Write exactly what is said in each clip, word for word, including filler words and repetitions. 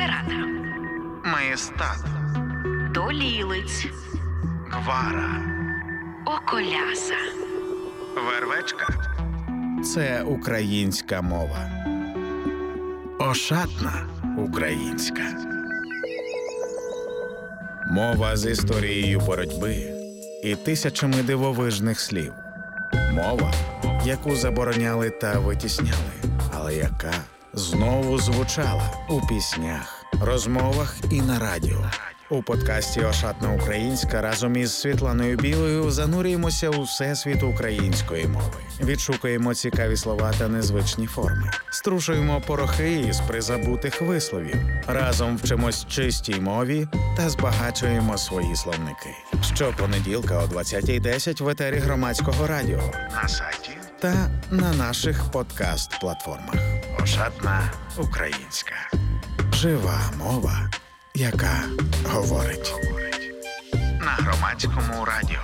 Сперата, Маєстат, Долілиць, Гвара, Околяса. Вервечка – це українська мова. Ошатна українська. Мова з історією боротьби і тисячами дивовижних слів. Мова, яку забороняли та витісняли, але яка знову звучала у піснях, розмовах і на радіо. У подкасті «Ошатна українська» разом із Світланою Білою занурюємося у всесвіт української мови. Відшукуємо цікаві слова та незвичні форми. Струшуємо порохи із призабутих висловів. Разом вчимось чистій мові та збагачуємо свої словники. Щопонеділка о двадцятій десять в етері Громадського радіо, на сайті та на наших подкаст-платформах. «Ошатна українська». Жива мова, яка говорить. На Громадському радіо.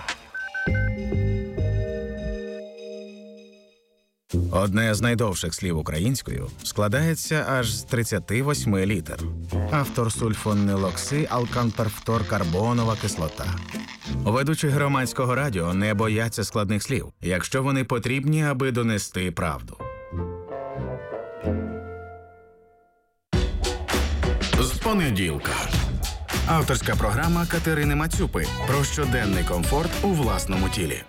Одне з найдовших слів українською складається аж з тридцяти восьми літер. Автор сульфонилокси алканперфторкарбонова кислота. Ведучі Громадського радіо не бояться складних слів, якщо вони потрібні, аби донести правду. З понеділка. Авторська програма Катерини Мацюпи про щоденний комфорт у власному тілі.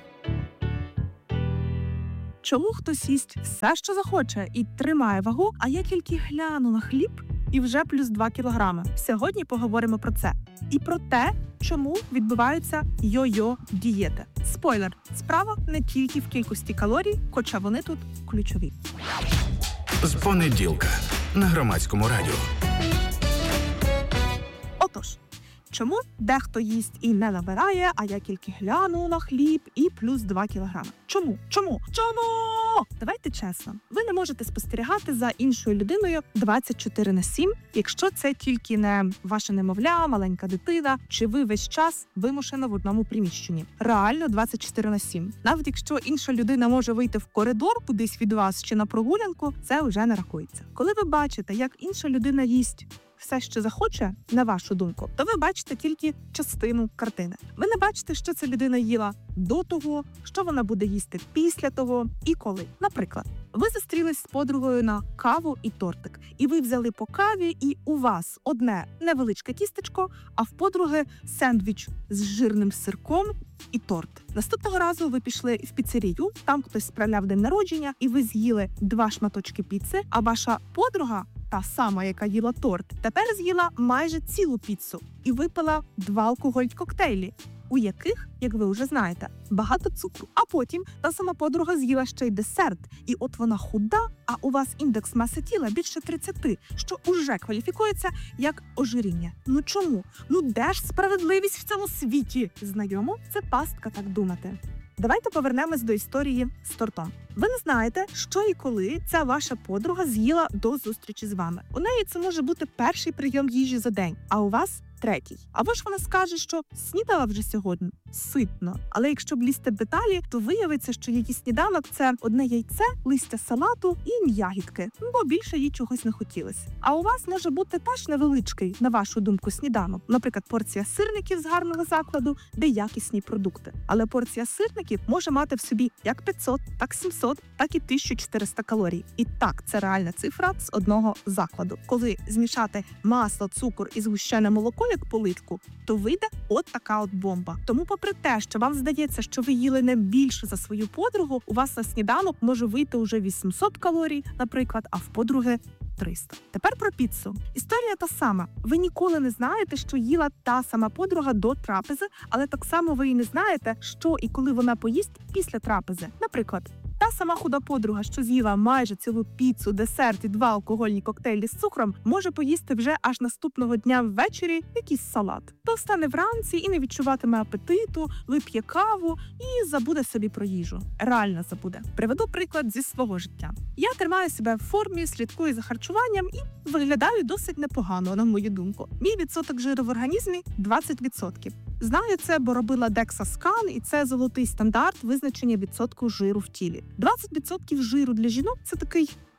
Чому хтось їсть все, що захоче, і тримає вагу, а я тільки гляну на хліб і вже плюс два кілограми? Сьогодні поговоримо про це. І про те, чому відбуваються йо-йо дієти. Спойлер, справа не тільки в кількості калорій, хоча вони тут ключові. З понеділка на Громадському радіо. Отож, чому дехто їсть і не набирає, а я тільки гляну на хліб і плюс два кілограми? Чому? Чому? Чому? Давайте чесно. Ви не можете спостерігати за іншою людиною двадцять чотири на сім, якщо це тільки не ваше немовля, маленька дитина, чи ви весь час вимушено в одному приміщенні. Реально двадцять чотири на сім. Навіть якщо інша людина може вийти в коридор кудись від вас чи на прогулянку, це вже не рахується. Коли ви бачите, як інша людина їсть все, що захоче, на вашу думку, то ви бачите тільки частину картини. Ви не бачите, що ця людина їла до того, що вона буде їсти після того і коли. Наприклад, ви зустрілись з подругою на каву і тортик, і ви взяли по каві, і у вас одне невеличке тістечко, а в подруги сендвіч з жирним сирком і торт. Наступного разу ви пішли в піцерію, там хтось справляв день народження, і ви з'їли два шматочки піци, а ваша подруга, та сама, яка їла торт, тепер з'їла майже цілу піцу і випила два алкогольні коктейлі, у яких, як ви вже знаєте, багато цукру. А потім та сама подруга з'їла ще й десерт, і от вона худа, а у вас індекс маси тіла більше тридцяти, що уже кваліфікується як ожиріння. Ну чому? Ну де ж справедливість в цьому світі? Знайомо? Це пастка так думати. Давайте повернемось до історії з тортом. Ви не знаєте, що і коли ця ваша подруга з'їла до зустрічі з вами. У неї це може бути перший прийом їжі за день, а у вас третій. Або ж вона скаже, що снідала вже сьогодні ситно. Але якщо б лізти в деталі, то виявиться, що її сніданок – це одне яйце, листя салату і ягідки, бо більше їй чогось не хотілося. А у вас може бути теж невеличкий, на вашу думку, сніданок. Наприклад, порція сирників з гарного закладу, де якісні продукти. Але порція сирників може мати в собі як п'ятсот, так сімсот, так і тисячу чотириста калорій. І так, це реальна цифра з одного закладу. Коли змішати масло, цукор і згущене молоко як поливку, то вийде от така от бомба. Тому попри те, що вам здається, що ви їли не більше за свою подругу, у вас на сніданок може вийти уже вісімсот калорій, наприклад, а в подруги триста. Тепер про піцу. Історія та сама. Ви ніколи не знаєте, що їла та сама подруга до трапези, але так само ви і не знаєте, що і коли вона поїсть після трапези. Наприклад, та сама худа подруга, що з'їла майже цілу піцу, десерт і два алкогольні коктейлі з цукром, може поїсти вже аж наступного дня ввечері якийсь салат. То встане вранці і не відчуватиме апетиту, вип'є каву і забуде собі про їжу. Реально забуде. Приведу приклад зі свого життя. Я тримаю себе в формі, слідкую за харчуванням і виглядаю досить непогано, на мою думку. Мій відсоток жиру в організмі – двадцять відсотків. Знаю це, бо робила DEXA-скан, і це золотий стандарт визначення відсотку жиру в тілі. двадцять відсотків жиру для жінок – це такий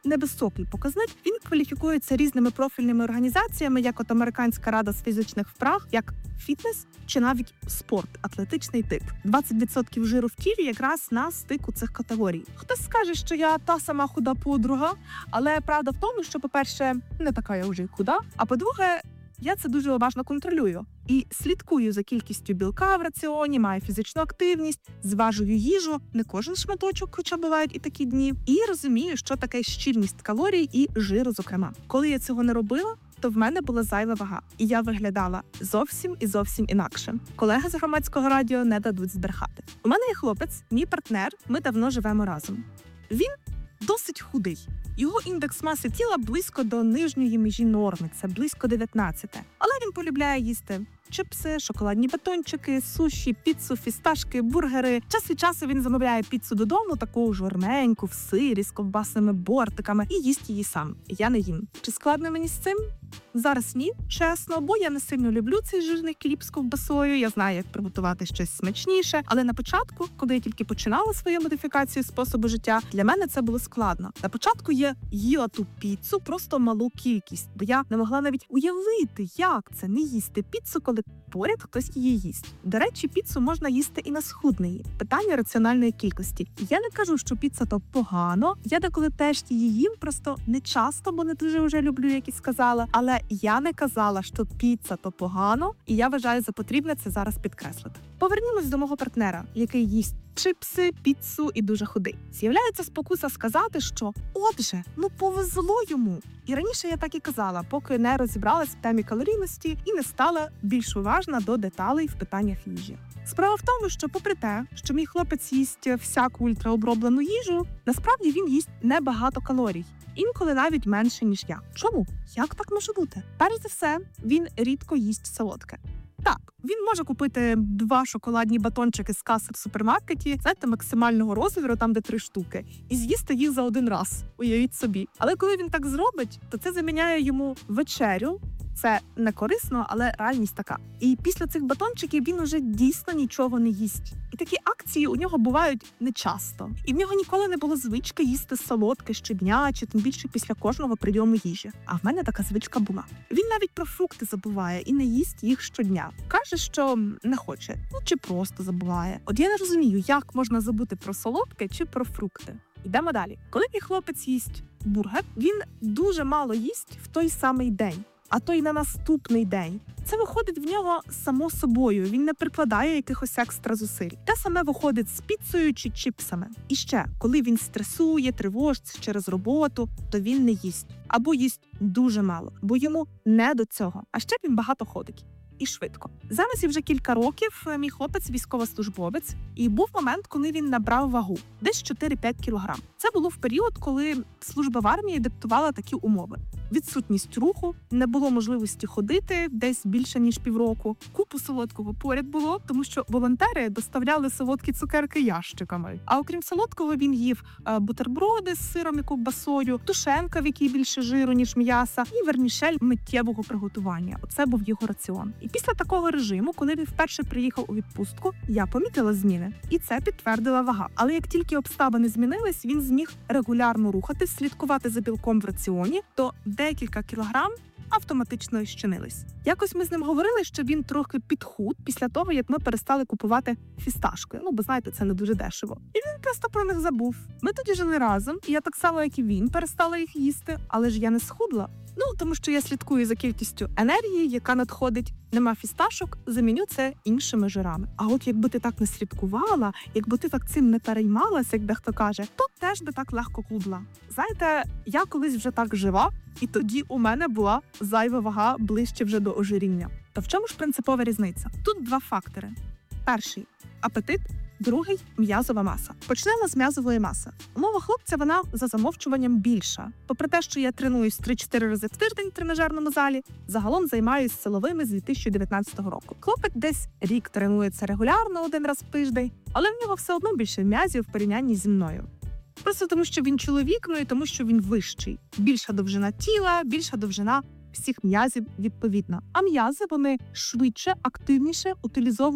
невисокий показник. Він кваліфікується різними профільними організаціями, як от Американська рада з фізичних вправ, як фітнес чи навіть спорт, атлетичний тип. двадцять відсотків жиру в тілі якраз на стику цих категорій. Хтось скаже, що я та сама худа подруга, але правда в тому, що, по-перше, не така я вже й худа, а по-друге, я це дуже уважно контролюю і слідкую за кількістю білка в раціоні, маю фізичну активність, зважую їжу, не кожен шматочок, хоча бувають і такі дні, і розумію, що таке щільність калорій і жиру, зокрема. Коли я цього не робила, то в мене була зайва вага, і я виглядала зовсім і зовсім інакше. Колеги з громадського радіо не дадуть збрехати. У мене є хлопець, мій партнер, ми давно живемо разом. Він досить худий. Його індекс маси тіла близько до нижньої межі норми, це близько дев'ятнадцять. Але він полюбляє їсти чипси, шоколадні батончики, суші, піцу, фісташки, бургери. Час від часу він замовляє піцу додому, таку жирненьку, в сирі, з ковбасними бортиками, і їсть її сам. Я не їм. Чи складно мені з цим? Зараз ні, чесно, бо я не сильно люблю цей жирний хліб з ковбасою, я знаю, як приготувати щось смачніше. Але на початку, коли я тільки починала свою модифікацію способу життя, для мене це було складно. На початку я їла ту піцу просто малу кількість, бо я не могла навіть уявити, як це не їсти піцу, коли поряд хтось її їсть. До речі, піцу можна їсти і на схудненні. Питання раціональної кількості. Я не кажу, що піца то погано, я деколи теж її їм, просто не часто, бо не дуже вже люблю, як і сказала. Але я не казала, що піца то погано, і я вважаю за потрібне це зараз підкреслити. Повернімось до мого партнера, який їсть чипси, піцу і дуже худий. З'являється спокуса сказати, що отже, ну повезло йому. І раніше я так і казала, поки не розібралась в темі калорійності і не стала більш уважна до деталей в питаннях їжі. Справа в тому, що попри те, що мій хлопець їсть всяку ультраоброблену їжу, насправді він їсть небагато калорій. Інколи навіть менше, ніж я. Чому? Як так може бути? Перш за все, він рідко їсть солодке. Так, він може купити два шоколадні батончики з каси в супермаркеті, знаєте, максимального розміру, там де три штуки, і з'їсти їх за один раз, уявіть собі. Але коли він так зробить, то це заміняє йому вечерю. Це не корисно, але реальність така. І після цих батончиків він уже дійсно нічого не їсть. І такі акції у нього бувають нечасто. І в нього ніколи не було звички їсти солодке щодня, чи тим більше після кожного прийому їжі. А в мене така звичка була. Він навіть про фрукти забуває і не їсть їх щодня. Каже, що не хоче, ну чи просто забуває. От я не розумію, як можна забути про солодке чи про фрукти. Йдемо далі. Коли мій хлопець їсть бургер, він дуже мало їсть в той самий день, а то й на наступний день. Це виходить в нього само собою, він не прикладає якихось екстра зусиль. Те саме виходить з піцею чи чипсами. І ще, коли він стресує, тривожиться через роботу, то він не їсть. Або їсть дуже мало, бо йому не до цього. А ще він багато ходить. І швидко. Зараз і вже кілька років мій хлопець військовослужбовець, і був момент, коли він набрав вагу – десь чотири-п'ять кілограм. Це було в період, коли служба в армії диктувала такі умови. Відсутність руху, не було можливості ходити десь більше, ніж півроку. Купу солодкого поряд було, тому що волонтери доставляли солодкі цукерки ящиками. А окрім солодкого, він їв бутерброди з сиром і ковбасою, тушенка, в якій більше жиру, ніж м'яса, і вермішель миттєвого приготування. Оце був його раціон. І після такого режиму, коли він вперше приїхав у відпустку, я помітила зміни. І це підтвердила вага. Але як тільки обставини змінились, він зміг регулярно рухатись, слідкувати за білком в раціоні, то декілька кілограм автоматично щинились. Якось ми з ним говорили, що він трохи підхуд після того, як ми перестали купувати фісташки. Ну, бо знаєте, це не дуже дешево. І він просто про них забув. Ми тоді жили разом, і я так само, як і він, перестала їх їсти, але ж я не схудла. Ну, тому що я слідкую за кількістю енергії, яка надходить. Нема фісташок, заміню це іншими жирами. А от якби ти так не слідкувала, якби ти так цим не переймалася, як дехто каже, то теж би так легко худла. Знаєте, я колись вже так жила, і тоді у мене була зайва вага ближче вже до ожиріння. То в чому ж принципова різниця? Тут два фактори. Перший – апетит. Другий – м'язова маса. Почнемо з м'язової маси. У мого хлопця вона за замовчуванням більша. Попри те, що я тренуюсь три-чотири рази в тиждень в тренажерному залі, загалом займаюсь силовими з дві тисячі дев'ятнадцятого року. Хлопець десь рік тренується регулярно один раз в тиждень, але в нього все одно більше м'язів в порівнянні зі мною. Просто тому, що він чоловік, ну і тому, що він вищий. Більша довжина тіла, більша довжина всіх м'язів відповідно. А м'язи, вони швидше, активніше утилізовують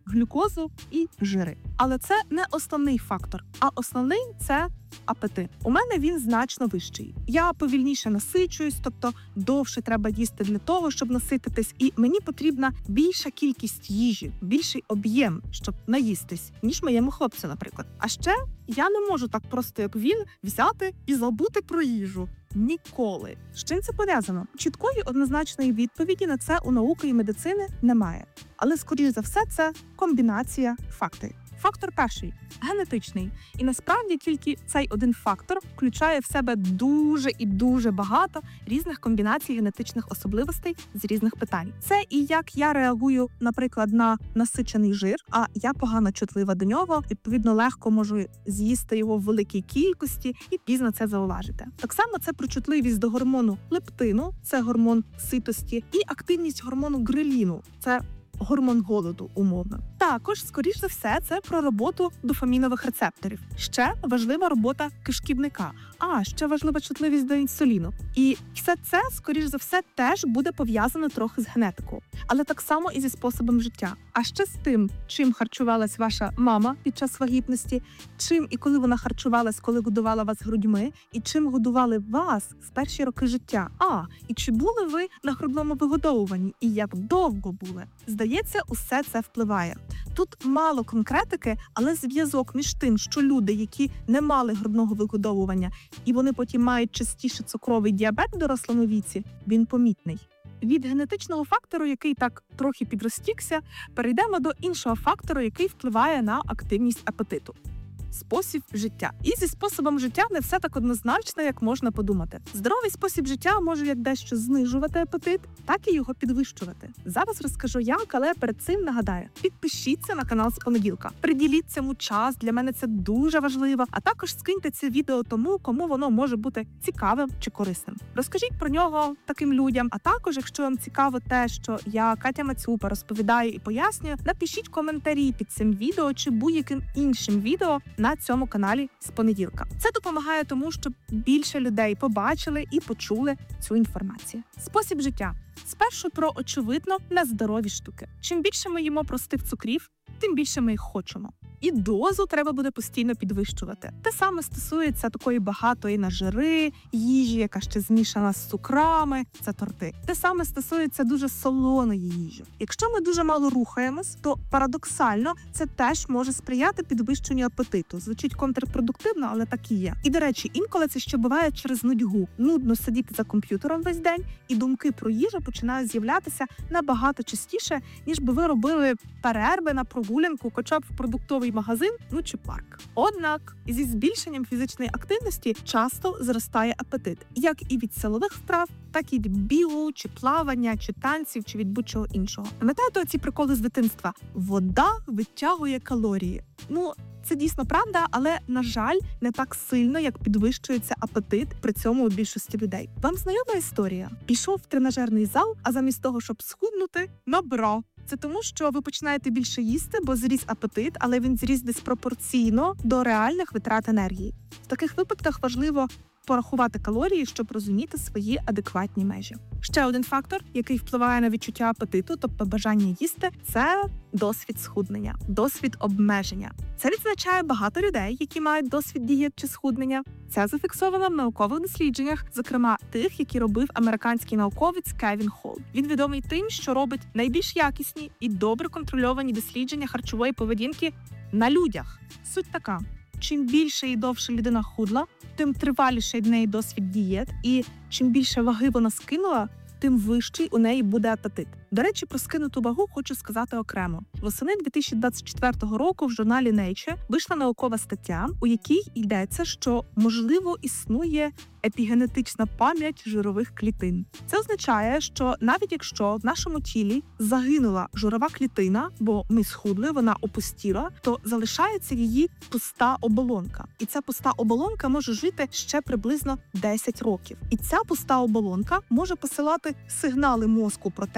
глюкозу і жири. Але це не основний фактор, а основний – це апетит. У мене він значно вищий. Я повільніше насичуюсь, тобто довше треба їсти для того, щоб насититись, і мені потрібна більша кількість їжі, більший об'єм, щоб наїстись, ніж моєму хлопцю, наприклад. А ще я не можу так просто, як він, взяти і забути про їжу. Ніколи. З чим це пов'язано? Чіткої однозначної відповіді на це у науки і медицини немає. Але, скоріш за все, це комбінація факторів. Фактор перший – генетичний. І насправді тільки цей один фактор включає в себе дуже і дуже багато різних комбінацій генетичних особливостей з різних питань. Це і як я реагую, наприклад, на насичений жир, а я погано чутлива до нього, відповідно, легко можу з'їсти його в великій кількості і пізно це зауважити. Так само це про чутливість до гормону лептину, це гормон ситості, і активність гормону греліну, це гормон голоду, умовно. Також, скоріш за все, це про роботу дофамінових рецепторів. Ще важлива робота кишківника. А, ще важлива чутливість до інсуліну. І все це, скоріш за все, теж буде пов'язано трохи з генетикою. Але так само і зі способом життя. А ще з тим, чим харчувалась ваша мама під час вагітності, чим і коли вона харчувалась, коли годувала вас грудьми, і чим годували вас в перші роки життя. А, і чи були ви на грудному вигодовуванні, і як довго були. Здається, усе це впливає. Тут мало конкретики, але зв'язок між тим, що люди, які не мали грудного вигодовування, і вони потім мають частіше цукровий діабет в дорослому віці, він помітний. Від генетичного фактору, який так трохи підрозтікся, перейдемо до іншого фактору, який впливає на активність апетиту. Спосіб життя. І зі способом життя не все так однозначно, як можна подумати. Здоровий спосіб життя може як дещо знижувати апетит, так і його підвищувати. Зараз розкажу як, але перед цим нагадаю. Підпишіться на канал з понеділка. Приділіть цьому час, для мене це дуже важливо. А також скиньте це відео тому, кому воно може бути цікавим чи корисним. Розкажіть про нього таким людям. А також, якщо вам цікаво те, що я, Катя Мацюпа, розповідаю і пояснюю, напишіть коментарі під цим відео чи будь-яким іншим відео на цьому каналі з понеділка. Це допомагає тому, щоб більше людей побачили і почули цю інформацію. Спосіб життя. Спершу про очевидно нездорові штуки. Чим більше ми їмо простих цукрів, тим більше ми їх хочемо. І дозу треба буде постійно підвищувати. Те саме стосується такої багатої на жири, їжі, яка ще змішана з цукрами, це торти. Те саме стосується дуже солоної їжі. Якщо ми дуже мало рухаємось, то парадоксально це теж може сприяти підвищенню апетиту. Звучить контрпродуктивно, але так і є. І, до речі, інколи це ще буває через нудьгу. Нудно сидіти за комп'ютером весь день, і думки про їжу починають з'являтися набагато частіше, ніж би ви робили перерви на прогулянку, хоча б в продуктовий магазин, ну чи парк. Однак, зі збільшенням фізичної активності часто зростає апетит, як і від силових вправ, так і від бігу, чи плавання, чи танців, чи від будь-чого іншого. Пам'ятаєте оці приколи з дитинства? Вода витягує калорії. Ну, це дійсно правда, але, на жаль, не так сильно, як підвищується апетит при цьому у більшості людей. Вам знайома історія? Пішов в тренажерний зал, а замість того, щоб схуднути, набрав. Це тому, що ви починаєте більше їсти, бо зріс апетит, але він зріс диспропорційно до реальних витрат енергії. В таких випадках важливо порахувати калорії, щоб розуміти свої адекватні межі. Ще один фактор, який впливає на відчуття апетиту, тобто бажання їсти, це досвід схуднення, досвід обмеження. Це відзначає багато людей, які мають досвід дієт чи схуднення. Це зафіксовано в наукових дослідженнях, зокрема тих, які робив американський науковець Кевін Холл. Він відомий тим, що робить найбільш якісні і добре контрольовані дослідження харчової поведінки на людях. Суть така. Чим більше і довше людина худла, тим триваліший в неї досвід дієт, і чим більше ваги вона скинула, тим вищий у неї буде апетит. До речі, про скинуту вагу хочу сказати окремо. Восени дві тисячі двадцять четвертого року в журналі Nature вийшла наукова стаття, у якій йдеться, що, можливо, існує епігенетична пам'ять жирових клітин. Це означає, що навіть якщо в нашому тілі загинула жирова клітина, бо ми схудли, вона опустіла, то залишається її пуста оболонка. І ця пуста оболонка може жити ще приблизно десять років. І ця пуста оболонка може посилати сигнали мозку про те, що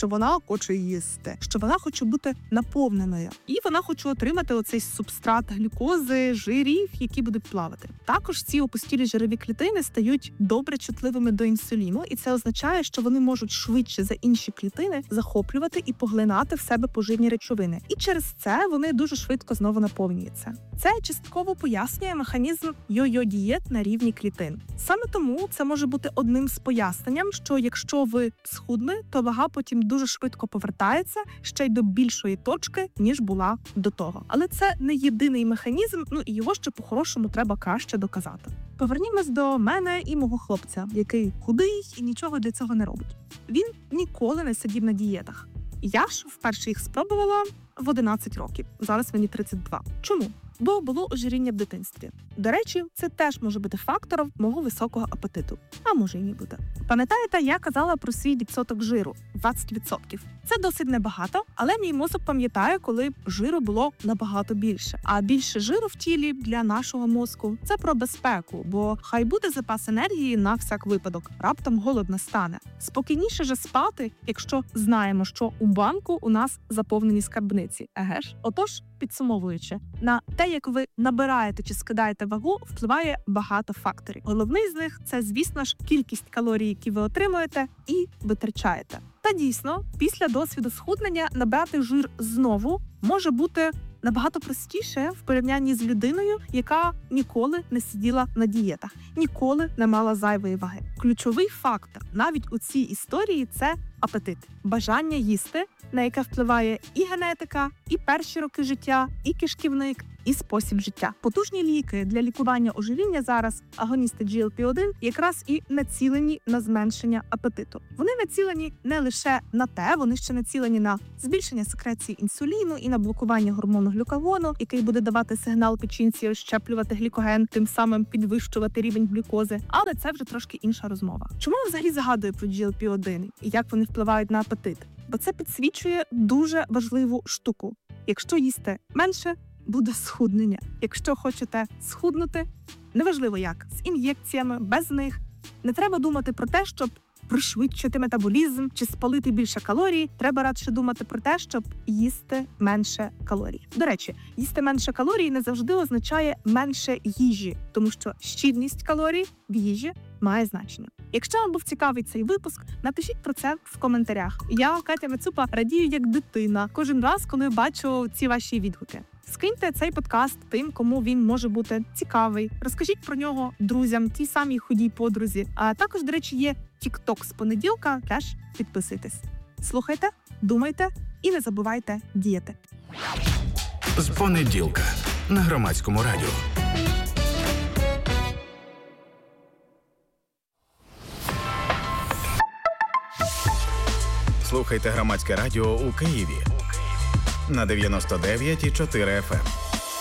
вона хоче їсти, що вона хоче бути наповненою. І вона хоче отримати оцей субстрат глюкози, жирів, які будуть плавати. Також ці опустілі жирові клітини стають добре чутливими до інсуліну, і це означає, що вони можуть швидше за інші клітини захоплювати і поглинати в себе поживні речовини. І через це вони дуже швидко знову наповнюються. Це частково пояснює механізм йо-йо-дієт на рівні клітин. Саме тому це може бути одним з поясненням, що якщо ви схудли, то вага потім дуже швидко повертається ще й до більшої точки, ніж була до того. Але це не єдиний механізм, ну і його ще по-хорошому треба краще доказати. Повернімось до мене і мого хлопця, який худий і нічого для цього не робить. Він ніколи не сидів на дієтах. Я ж вперше їх спробувала в одинадцять років. Зараз мені тридцять два. Чому? Бо було ожиріння в дитинстві. До речі, це теж може бути фактором мого високого апетиту. А може і не буде. Пам'ятаєте, я казала про свій відсоток жиру – двадцять відсотків. Це досить небагато, але мій мозок пам'ятає, коли жиру було набагато більше. А більше жиру в тілі для нашого мозку – це про безпеку, бо хай буде запас енергії на всяк випадок. Раптом голод настане. Спокійніше же спати, якщо знаємо, що у банку у нас заповнені скарбниці. Еге ж? Отож, підсумовуючи, на те, як ви набираєте чи скидаєте вагу, впливає багато факторів. Головний з них – це, звісно ж, кількість калорій, які ви отримуєте і витрачаєте. Та дійсно, після досвіду схуднення набрати жир знову може бути набагато простіше в порівнянні з людиною, яка ніколи не сиділа на дієтах, ніколи не мала зайвої ваги. Ключовий фактор навіть у цій історії – це апетит, бажання їсти, на яке впливає і генетика, і перші роки життя, і кишківник, і спосіб життя. Потужні ліки для лікування ожиріння зараз, агоністи джі ел пі один, якраз і націлені на зменшення апетиту. Вони націлені не лише на те, вони ще націлені на збільшення секреції інсуліну і на блокування гормону глюкагону, який буде давати сигнал печінці розщеплювати глікоген, тим самим підвищувати рівень глюкози. Але це вже трошки інша розмова. Чому я взагалі згадую про джі ел пі один і як вони впливають на апетит? Бо це підсвічує дуже важливу штуку. Якщо їсти менше, буде схуднення. Якщо хочете схуднути, неважливо як, з ін'єкціями, без них, не треба думати про те, щоб пришвидшити метаболізм чи спалити більше калорій. Треба радше думати про те, щоб їсти менше калорій. До речі, їсти менше калорій не завжди означає менше їжі, тому що щільність калорій в їжі має значення. Якщо вам був цікавий цей випуск, напишіть про це в коментарях. Я, Катя Мацупа, радію як дитина кожен раз, коли бачу ці ваші відгуки. Скиньте цей подкаст тим, кому він може бути цікавий. Розкажіть про нього друзям, тій самій худій подрузі. А також, до речі, є TikTok з понеділка, теж підписуйтесь. Слухайте, думайте і не забувайте діяти. З понеділка на Громадському радіо. Слухайте Громадське радіо у Києві на дев'яносто дев'ять і чотири еф ем.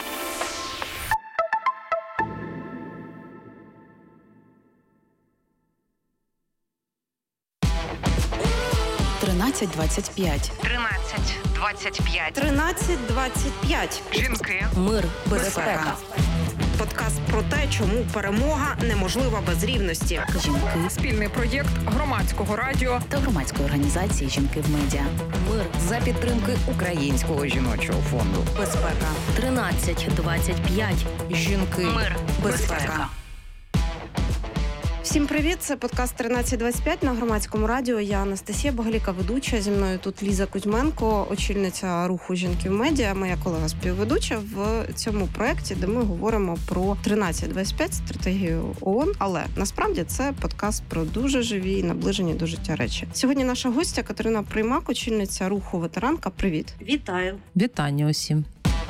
тринадцять двадцять п'ять. тринадцять двадцять п'ять. тринадцять двадцять п'ять. Жінки. Мир, безпека. Подкаст про те, чому перемога неможлива без рівності. Жінки Спільний проєкт Громадського радіо та громадської організації «Жінки в медіа». Мир за підтримки Українського жіночого фонду. безпека. тринадцять двадцять п'ять. Жінки. Мир. Безпека. Всім привіт, це подкаст тринадцять двадцять п'ять на Громадському радіо. Я Анастасія Боголіка, ведуча. Зі мною тут Ліза Кузьменко, очільниця руху «Жінки в медіа», моя колега-співведуча в цьому проєкті, де ми говоримо про тринадцять двадцять п'ять, стратегію ООН. Але насправді це подкаст про дуже живі і наближені до життя речі. Сьогодні наша гостя Катерина Приймак, очільниця руху «Ветеранка». Привіт. Вітаю. Вітання усім.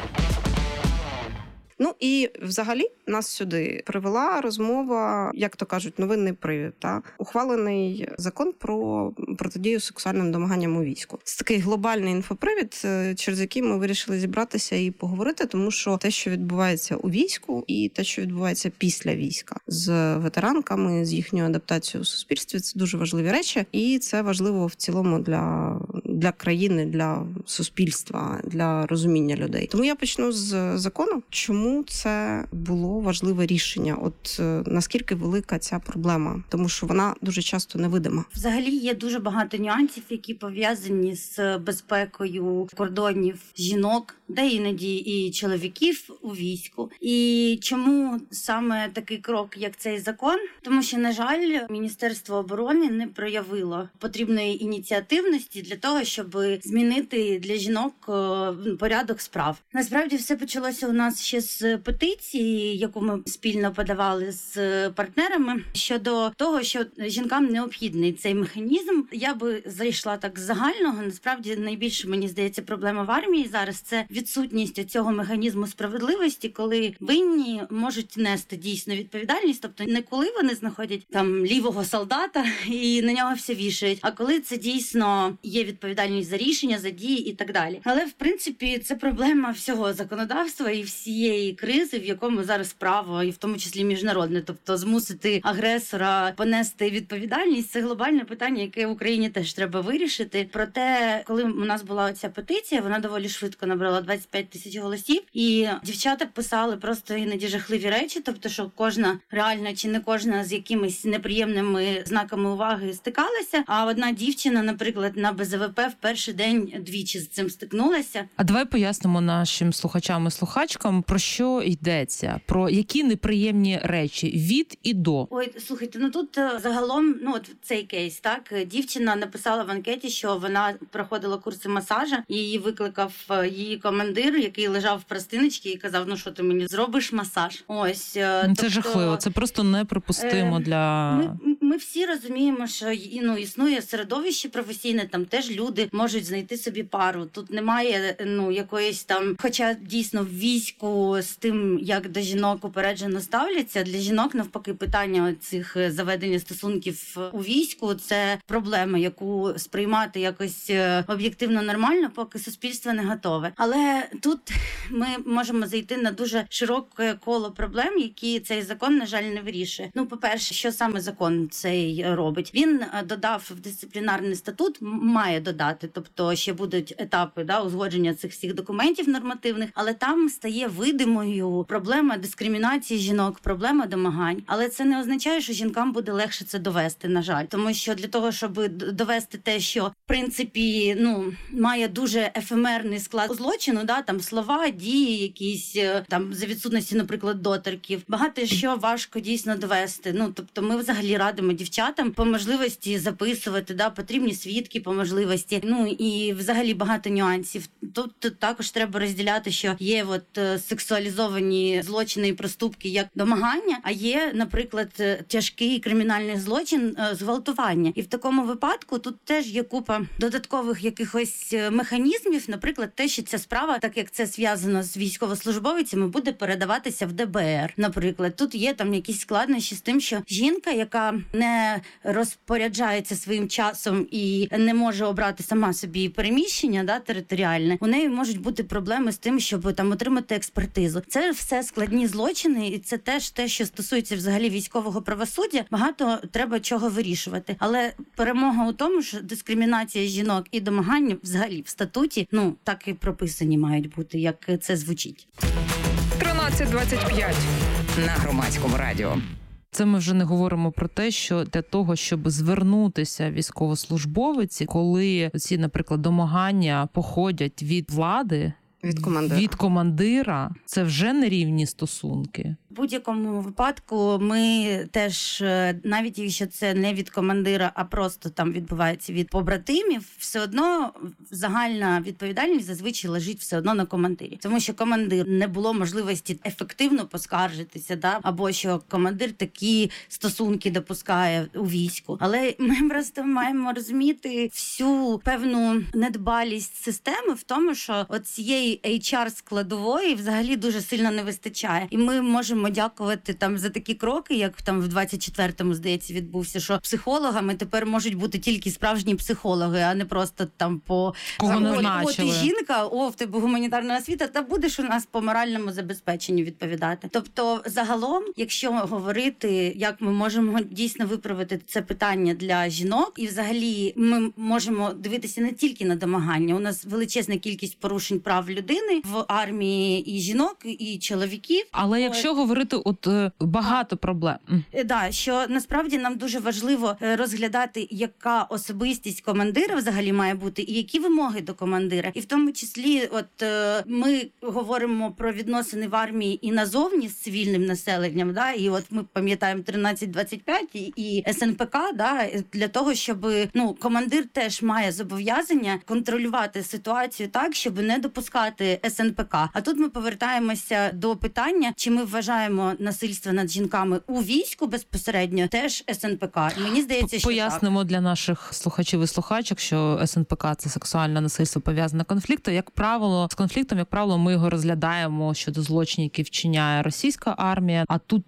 Ну і взагалі нас сюди привела розмова, як то кажуть, новинний привід. Та? Ухвалений закон про протидію сексуальним домаганням у війську. Це такий глобальний інфопривід, через який ми вирішили зібратися і поговорити, тому що те, що відбувається у війську, і те, що відбувається після війська з ветеранками, з їхньою адаптацією у суспільстві, це дуже важливі речі. І це важливо в цілому для для країни, для суспільства, для розуміння людей. Тому я почну з закону. Чому це було важливе рішення? От наскільки велика ця проблема? Тому що вона дуже часто невидима. Взагалі є дуже багато нюансів, які пов'язані з безпекою кордонів жінок, де іноді і чоловіків у війську. І чому саме такий крок, як цей закон? Тому що, на жаль, Міністерство оборони не проявило потрібної ініціативності для того, щоб змінити для жінок порядок справ. Насправді все почалося у нас ще з петиції, яку ми спільно подавали з партнерами, щодо того, що жінкам необхідний цей механізм. Я би зайшла так з загального. Насправді найбільше, мені здається, проблема в армії зараз – це відсутність цього механізму справедливості, коли винні можуть нести дійсно відповідальність, тобто не коли вони знаходять там лівого солдата і на нього все вішають, а коли це дійсно є відповідальність за рішення, за дії і так далі. Але в принципі це проблема всього законодавства і всієї кризи, в якому зараз право, і в тому числі міжнародне, тобто змусити агресора понести відповідальність – це глобальне питання, яке в Україні теж треба вирішити. Проте, коли у нас була ця петиція, вона доволі швидко набрала двадцять п'ять тисяч голосів, і дівчата писали просто іноді жахливі речі, тобто, що кожна реально чи не кожна з якимись неприємними знаками уваги стикалася, а одна дівчина, наприклад, на Б З В П в перший день двічі з цим стикнулася. А давай пояснимо нашим слухачам і слухачкам, про що йдеться, про які неприємні речі від і до. Ой, слухайте, ну тут загалом, ну от цей кейс, так, дівчина написала в анкеті, що вона проходила курси масажа, і її викликав її командир, який лежав в простиночці і казав, ну що ти мені зробиш масаж? Ось. Це тобто, жахливо, це просто неприпустимо е, для... Ми, ми всі розуміємо, що ну, існує середовище професійне, там теж люди можуть знайти собі пару. Тут немає ну якоїсь там, хоча дійсно в війську з тим, як до жінок упереджено ставляться, для жінок навпаки питання цих заведення стосунків у війську – це проблема, яку сприймати якось об'єктивно нормально, поки суспільство не готове. Але тут ми можемо зайти на дуже широке коло проблем, які цей закон, на жаль, не вирішує. Ну, по-перше, що саме закон цей робить? Він додав в дисциплінарний статут, має додати, тобто ще будуть етапи да, узгодження цих всіх документів нормативних, але там стає видимою проблема дискримінації жінок, проблема домагань. Але це не означає, що жінкам буде легше це довести, на жаль. Тому що для того, щоб довести те, що, в принципі, ну, має дуже ефемерний склад злочину, да, там слова, дії якісь, там, за відсутності, наприклад, доторків. Багато що важко дійсно довести. Ну, тобто ми взагалі радимо дівчатам по можливості записувати, да, потрібні свідки по можливості. Ну, і взагалі багато нюансів. Тут, тут також треба розділяти, що є от сексуалізовані злочини і проступки як домагання, а є, наприклад, тяжкий кримінальний злочин зґвалтування. І в такому випадку тут теж є купа додаткових якихось механізмів, наприклад, те, що ця справа, так як це зв'язано з військовослужбовцями, буде передаватися в Д Б Р. Наприклад, тут є там якісь складнощі з тим, що жінка, яка не розпоряджається своїм часом і не може обрати сама собі переміщення, да, територіальне, у неї можуть бути проблеми з тим, щоб там отримати експертизу. Це все складні злочини, і це теж те, що стосується взагалі військового правосуддя. Багато треба чого вирішувати. Але перемога у тому, що дискримінація жінок і домагання взагалі в статуті, ну, так і прописані мають бути, як це звучить. тринадцять двадцять п'ять На Громадському радіо. Це ми вже не говоримо про те, що для того, щоб звернутися військовослужбовиці, коли ці, наприклад, домагання походять від влади, від командира, від командира, це вже нерівні стосунки. В будь-якому випадку ми теж, навіть якщо це не від командира, а просто там відбувається від побратимів, все одно загальна відповідальність зазвичай лежить все одно на командирі. Тому що командир не було можливості ефективно поскаржитися, да? Або що командир такі стосунки допускає у війську. Але ми просто маємо розуміти всю певну недбалість системи в тому, що от цієї ейч ар складової взагалі дуже сильно не вистачає. І ми можемо можемо дякувати там за такі кроки, як там в двадцять четвертому, здається, відбувся, що психологами тепер можуть бути тільки справжні психологи, а не просто там по Кого не О, значили. ти жінка, о, в тебе гуманітарна освіта, та будеш у нас по моральному забезпеченню відповідати. Тобто, загалом, якщо говорити, як ми можемо дійсно виправити це питання для жінок, і взагалі ми можемо дивитися не тільки на домагання. У нас величезна кількість порушень прав людини в армії і жінок, і чоловіків. Але якщо говорити, от е, багато проблем. Е, Да, що насправді нам дуже важливо е, розглядати, яка особистість командира взагалі має бути, і які вимоги до командира. І в тому числі, от е, ми говоримо про відносини в армії і назовні з цивільним населенням, да, і от ми пам'ятаємо тринадцять двадцять п'ять і, і ес ен пе ка, да, для того, щоб ну командир теж має зобов'язання контролювати ситуацію так, щоб не допускати ес ен пе ка. А тут ми повертаємося до питання, чи ми вважаємо насильство над жінками у війську безпосередньо теж ес ен пе ка. Мені здається, що Пояснимо так. для наших слухачів і слухачок, що ес ен пе ка – це сексуальне насильство пов'язане конфліктом. Як правило, з конфліктом, як правило, ми його розглядаємо щодо злочинів, які вчиняє російська армія. А тут,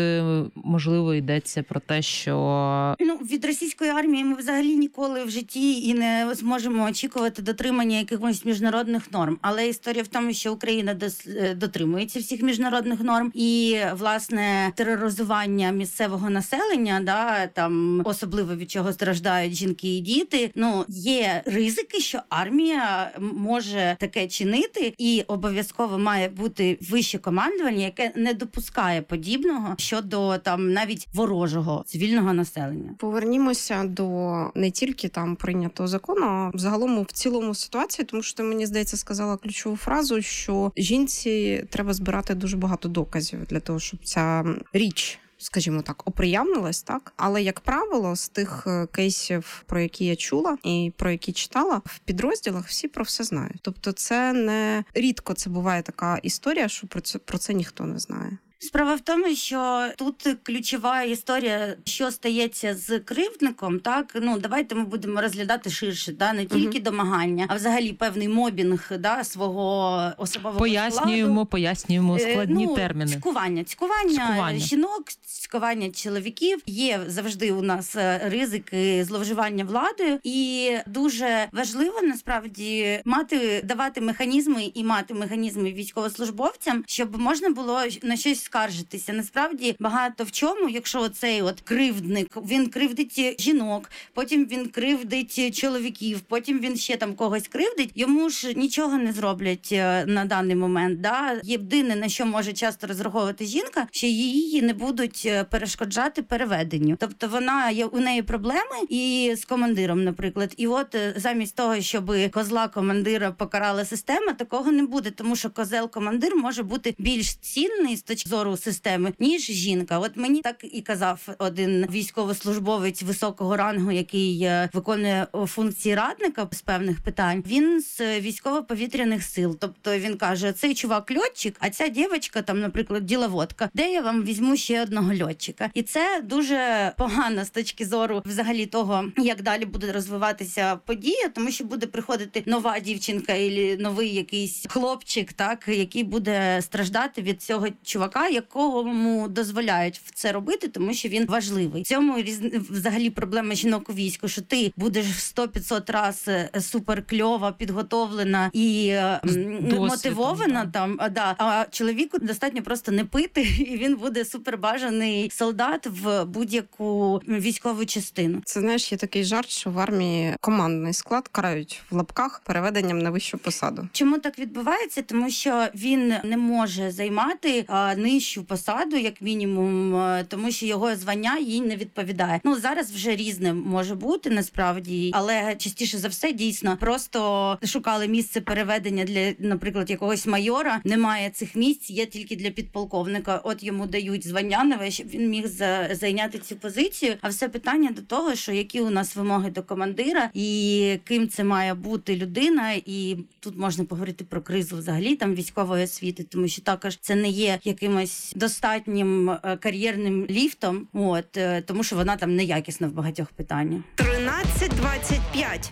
можливо, йдеться про те, що... Ну, від російської армії ми взагалі ніколи в житті і не зможемо очікувати дотримання якихось міжнародних норм. Але історія в тому, що Україна дотримується всіх міжнародних норм. І, власне, тероризування місцевого населення, да, там, особливо від чого страждають жінки і діти, ну, є ризики, що армія може таке чинити, і обов'язково має бути вище командування, яке не допускає подібного щодо там навіть ворожого цивільного населення. Повернімося до не тільки там прийнятого закону, а взагалом в цілому ситуації, тому що ти, мені здається, сказала ключову фразу, що жінці треба збирати дуже багато доказів для того, щоб ця річ, скажімо так, оприємнилась, так? Але, як правило, з тих кейсів, про які я чула і про які читала, в підрозділах всі про все знають. Тобто це не рідко це буває така історія, що про це, про це ніхто не знає. Справа в тому, що тут ключова історія, що стається з кривдником, так, ну, давайте ми будемо розглядати ширше, да, не тільки uh-huh. домагання, а взагалі певний мобінг, да, свого особового пояснюємо, складу. Пояснюємо складні ну, терміни. Цькування, цькування, цькування жінок, цькування чоловіків. Є завжди у нас ризики зловживання владою, і дуже важливо, насправді, мати, давати механізми і мати механізми військовослужбовцям, щоб можна було на щось скаржитися. Насправді багато в чому, якщо цей от кривдник, він кривдить жінок, потім він кривдить чоловіків, потім він ще там когось кривдить, йому ж нічого не зроблять на даний момент. Да? Єдине, на що може часто розраховувати жінка, що її не будуть перешкоджати переведенню. Тобто вона є, у неї проблеми і з командиром, наприклад. І от замість того, щоб козла командира покарала система, такого не буде, тому що козел-командир може бути більш цінний з точки зору системи, ніж жінка. От мені так і казав один військовослужбовець високого рангу, який виконує функції радника з певних питань. Він з військово-повітряних сил. Тобто він каже, цей чувак льотчик, а ця дівчинка, там, наприклад, діловодка, де я вам візьму ще одного льотчика. І це дуже погано з точки зору взагалі того, як далі буде розвиватися подія, тому що буде приходити нова дівчинка або новий якийсь хлопчик, так, який буде страждати від цього чувака, якому дозволяють це робити, тому що він важливий. В цьому взагалі проблема жінок у війську, що ти будеш сто-п'ятсот раз супер кльова, підготовлена і досвідом, мотивована, да. Там, а, да, а чоловіку достатньо просто не пити, і він буде супербажаний солдат в будь-яку військову частину. Це, знаєш, є такий жарт, що в армії командний склад карають в лапках переведенням на вищу посаду. Чому так відбувається? Тому що він не може займати а, нижчу посаду, як мінімум, а, тому що його звання їй не відповідає. Ну, зараз вже різне може бути, насправді, але частіше за все, дійсно, просто шукали місце переведення для, наприклад, якогось майора. Немає цих місць, є тільки для підполковника. От йому дають звання нове, щоб він міг за, зайняти цю позицію. А все питання до того, що які у нас вимоги до командира і ким це має бути людина. І тут можна поговорити про кризу взагалі там військової освіти, тому що також це не є якимось достатнім кар'єрним ліфтом, от, тому що вона там неякісна в багатьох питаннях. тринадцять двадцять п'ять.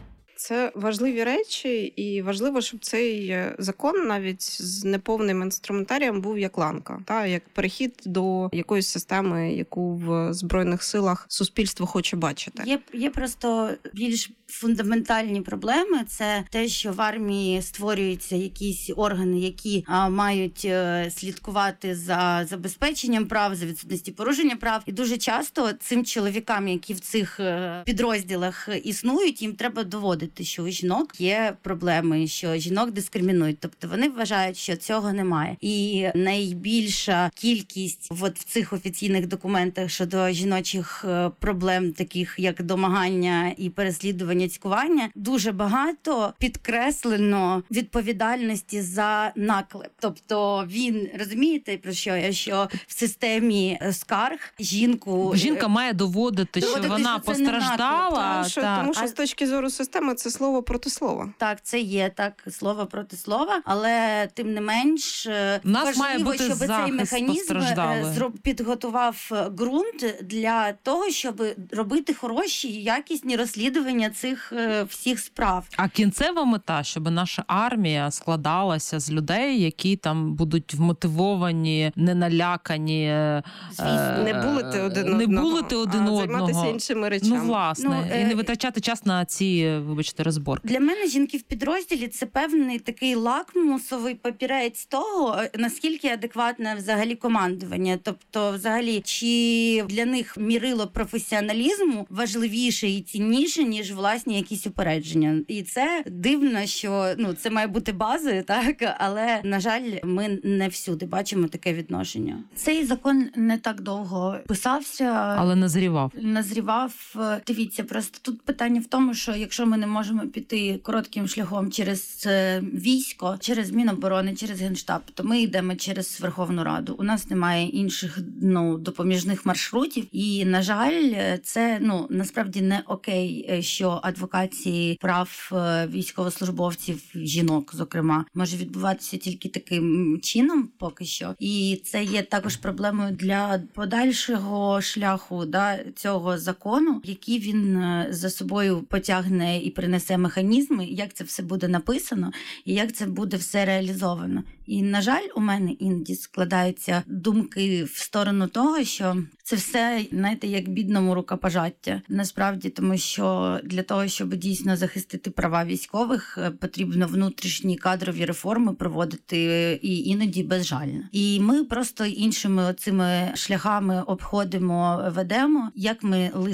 Це важливі речі, і важливо, щоб цей закон навіть з неповним інструментарієм був як ланка, та як перехід до якоїсь системи, яку в Збройних силах суспільство хоче бачити. Є, є просто більш фундаментальні проблеми. Це те, що в армії створюються якісь органи, які а, мають а, слідкувати за забезпеченням прав, за відсутності порушення прав. І дуже часто цим чоловікам, які в цих а, підрозділах існують, їм треба доводити, що у жінок є проблеми, що жінок дискримінують. Тобто вони вважають, що цього немає. І найбільша кількість от в цих офіційних документах щодо жіночих проблем, таких як домагання і переслідування, цькування, дуже багато підкреслено відповідальності за наклеп. Тобто він, розумієте, про що я, що в системі скарг жінку... Жінка має доводити, доводити що вона що постраждала. Тому що, та. тому що з точки зору системи це слово проти слова. Так, це є так, слово проти слова, але тим не менш В нас важливо, має бути щоб цей захист механізм постраждалої. зроб- підготував ґрунт для того, щоб робити хороші і якісні розслідування цих е, всіх справ. А кінцева мета, щоб наша армія складалася з людей, які там будуть вмотивовані, не налякані, е, Не булити один не одного, булити один а одного. займатися іншими речами. Ну, власне, Ну, е, і не витрачати час на ці, вибачте, розборки. Для мене жінки в підрозділі – це певний такий лакмусовий папірець того, наскільки адекватне взагалі командування. Тобто, взагалі, чи для них мірило професіоналізму важливіше і цінніше, ніж власні якісь упередження. І це дивно, що ну це має бути базою, так, але, на жаль, ми не всюди бачимо таке відношення. Цей закон не так довго писався. Але назрівав. Назрівав. Дивіться, просто тут питання в тому, що якщо ми не можемо піти коротким шляхом через військо, через Міноборони, через Генштаб, то ми йдемо через Верховну Раду. У нас немає інших ну допоміжних маршрутів. І, на жаль, це ну насправді не окей, що адвокації прав військовослужбовців, жінок, зокрема, може відбуватися тільки таким чином поки що. І це є також проблемою для подальшого шляху да, цього закону, який він за собою потягне і принесе механізми, як це все буде написано і як це буде все реалізовано. І, на жаль, у мене іноді складаються думки в сторону того, що це все, знаєте, як бідному рукопожаття. Насправді, тому що для того, щоб дійсно захистити права військових, потрібно внутрішні кадрові реформи проводити і іноді безжально. І ми просто іншими цими шляхами обходимо, ведемо, як ми лише